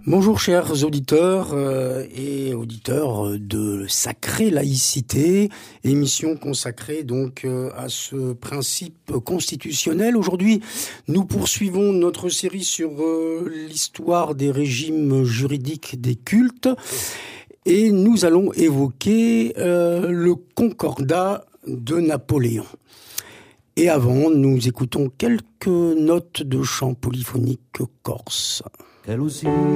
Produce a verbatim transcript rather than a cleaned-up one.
Bonjour chers auditeurs euh, et auditeurs de Sacrée Laïcité, émission consacrée donc euh, à ce principe constitutionnel. Aujourd'hui, nous poursuivons notre série sur euh, l'histoire des régimes juridiques des cultes et nous allons évoquer euh, le Concordat de Napoléon. Et avant, nous écoutons quelques notes de chant polyphonique corse.